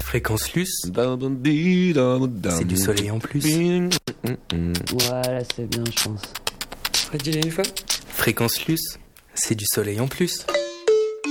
Fréquence Luce, c'est du soleil en plus. Voilà, c'est bien, je pense. Fréquence Luce, c'est du soleil en plus.